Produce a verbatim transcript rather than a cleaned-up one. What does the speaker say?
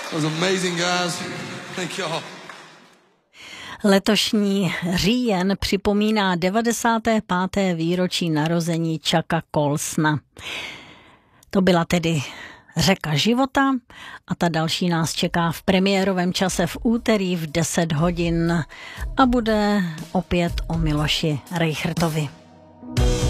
That was amazing, guys. Thank you all. Letošní říjen připomíná devadesáté páté výročí narození Chucka Colsona. To byla tedy Řeka života a ta další nás čeká v premiérovém čase v úterý v deset hodin a bude opět o Miloši Rejchrtovi.